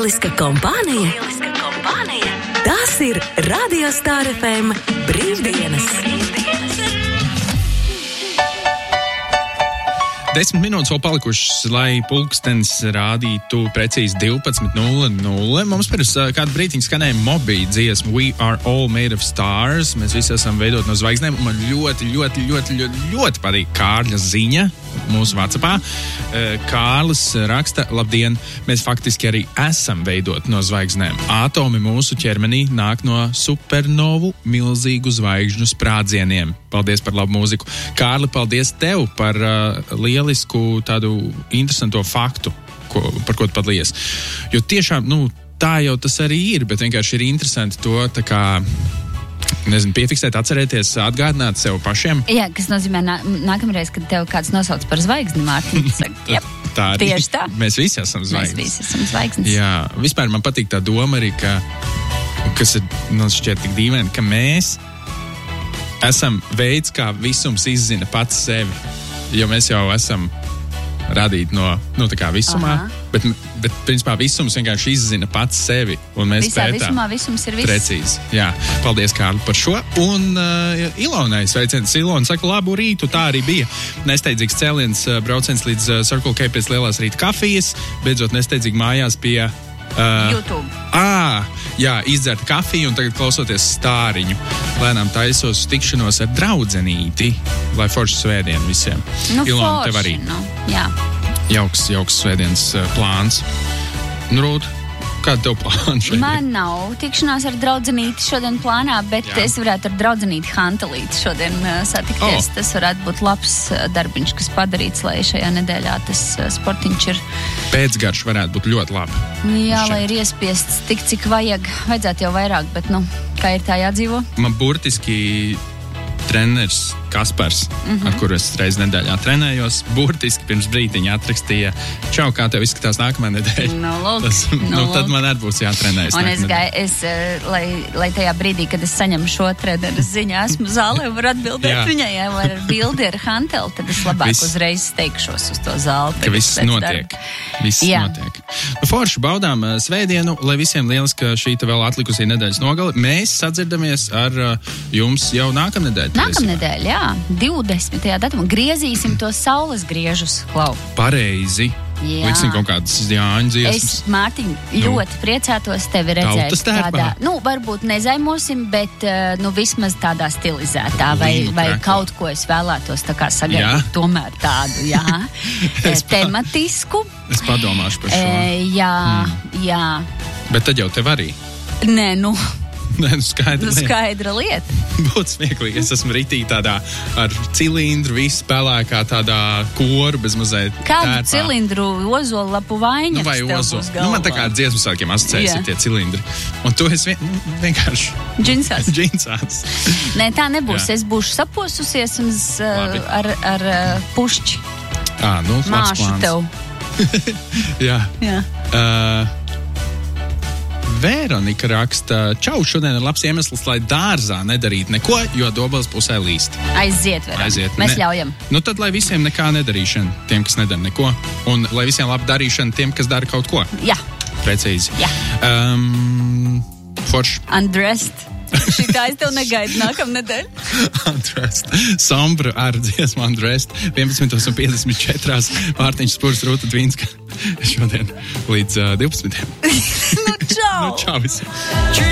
lieliska kompānija. Tās ir Radio Star FM brīvdienas. 10 minūtes vēl palikušas, lai pulkstenis rādītu precīzi 12:00. Mums pirms kādu brītiņu skanēja Moby dziesma We Are All Made of Stars. Mēs visi esam veidot no zvaigznēm. Man ļoti patīk Kārļa ziņa mūsu WhatsAppā. Kārlis raksta, labdien, mēs faktiski arī esam veidot no zvaigznēm. Atomi mūsu ķermenī nāk no supernovu milzīgu zvaigžņu sprādzieniem. Paldies par labu mūziku. Kārli, paldies tev par lielisku tādu interesanto faktu, par ko tu padalījies. Jo tiešām, tā jau tas arī ir, bet vienkārši ir interesanti to tā kā, piefiksēt, atcerēties, atgādināt sev pašiem. Jā, kas nozīmē nākamreiz, kad tev kāds nosauc par zvaigzni, Mārtiņ, tu saki, tā arī. Tieši tā. Mēs visi esam zvaigznes. Mēs visi esam zvaigznes. Jā, vispār man patīk tā doma arī, kas ir, šķiet tik dīvaini, ka mēs esam veids, kā visums izzina pats sevi. Jo mēs jau esam radīti no tā kā visumā, bet principā visums vienkārši izzina pats sevi, un mēs pētām. Visumā visums ir viss. Precīzi, jā. Paldies, Kārli, par šo. Un Ilonai sveiciens. Ilona saka, labu rītu, tā arī bija. Nesteidzīgs cēliens, brauciens līdz Circle K pēc lielās rīta kafijas, beidzot nesteidzīgi mājās pie YouTube. Jā, izdzert kafiju un tagad klausoties stāriņu. Lēnām taisos tikšanos ar draudzenīti, lai forši svētdienu visiem. Ilona, tev arī. Jā. Jauks svētdienas plāns. Rūt, kāda tev plāna šeit? Man nav tikšanās ar draudzenīti šodien plānā, bet es varētu ar draudzenīti Hantelīti šodien satikties. Tas varētu būt labs darbiņš, kas padarīts, lai šajā nedēļā tas sportiņš ir. Pēcgarš varētu būt ļoti labi. Jā, lai ir iespiests tik, cik vajag. Vajadzētu jau vairāk, bet, kā ir tā jādzīvo? Man burtiski treneris Kaspars, ar kuru es reiz nedēļā trenējos, burtiski pirms brītiņa atrakstīja, čau, kā tev izskatās nākamā nedēļa. Tad man arī būs jātrenējas. Un lai tajā brīdī, kad es saņemu šo treneru ziņu, esmu zālē un varu atbildēt viņai, ja var ar bildi ar hanteli, tad es labāk uzreiz steigšos uz to zāli. Ka viss notiek. Viss notiek. Forši baudām svētdienu, lai visiem lieliska šī vēl atlikusī nedēļas nogali. Mēs sadzirdamies ar jums jau nākamnedēļ. Nākamnedēļ, jā. 20. datumā griezīsim tos saules griežus, Klau. Pareizi. Jā. Liksim kaut kādas Jāņu dziesmas. Es, Mārtiņ, ļoti priecātos tevi redzēt. Tautas tērpā. Varbūt nezaimosim, bet vismaz tādā stilizētā vai kaut ko es vēlētos tā kā sagaidīt tomēr tādu, tematisku. Es padomāšu par šo. Jā. Bet tad jau tev arī. Nē, skaidra lieta. Būtu smieklīgi. Es esmu ritīgi tādā ar cilindru, visu spēlēkā tādā koru bez mazliet kādu tērpā. Cilindru, ozolu lapu vaiņas vai ozolu. Man tā kā ar dziesmu sākiem asociējas ir tie cilindri. Un tu esi vienkārši džinsās. Nē, tā nebūs. Jā. Es būšu saposusies ar pušķi. Māšu tev. Jā. Veronika raksta, čau, šodien ir labs iemesls, lai dārzā nedarīt neko, jo dobeles pusē līst. Aiziet. Mēs ļaujam. Tad, lai visiem nekā nedarīšana, tiem, kas nedara neko, un lai visiem labi darīšana, tiem, kas dara kaut ko. Jā. Precīzi. Jā. Forši. Undressed. Šitā es tev negaidu nākamnedēļ. Undressed. Sombra ar dziesmu Undressed. 11:54. Mārtiņš Spurs, Rūta Dvīnska. Šodien līdz 12. Čau! Čau visiem!